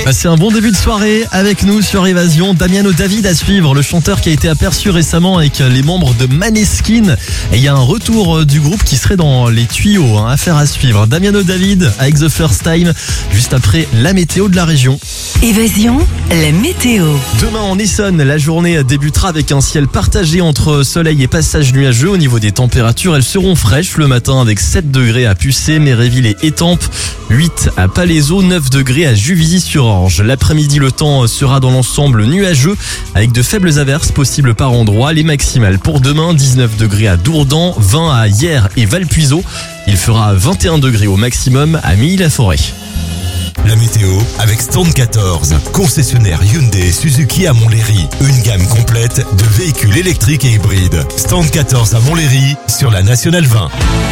Passez un bon début de soirée avec nous sur Évasion. Damiano David à suivre, le chanteur qui a été aperçu récemment avec les membres de Maneskin. Et il y a un retour du groupe qui serait dans les tuyaux, affaire à suivre. Damiano David avec The First Time, juste après la météo de la région. Évasion, la météo. Demain en Essonne, la journée débutera avec un ciel partagé entre soleil et passage nuageux. Au niveau des températures, elles seront fraîches le matin avec 7 degrés à Pucé, Méréville et Étampes, 8 à Palaiseau, 9 degrés à Juvisy-sur-Orge. L'après-midi, le temps sera dans l'ensemble nuageux avec de faibles averses possibles par endroits. Les maximales pour demain, 19 degrés à Dourdan, 20 à Hyères et Valpuiseau. Il fera 21 degrés au maximum à Milly-la-Forêt. La météo avec Stand 14, concessionnaire Hyundai et Suzuki à Montlhéry. Une gamme complète de véhicules électriques et hybrides. Stand 14 à Montlhéry sur la Nationale 20.